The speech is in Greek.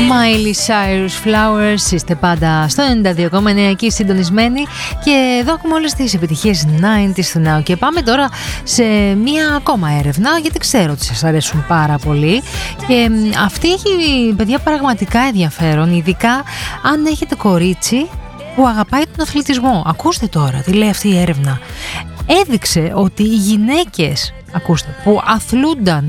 Miley Cyrus Flowers, είστε πάντα στο 92,9 εκεί συντονισμένοι και εδώ έχουμε όλες τις επιτυχίες 90's του Now. Και πάμε τώρα σε μία ακόμα έρευνα, γιατί ξέρω ότι σας αρέσουν πάρα πολύ και αυτή έχει, παιδιά, πραγματικά ενδιαφέρον, ειδικά αν έχετε κορίτσι που αγαπάει τον αθλητισμό. Ακούστε τώρα τι λέει αυτή η έρευνα. Έδειξε ότι οι γυναίκες, ακούστε, που αθλούνταν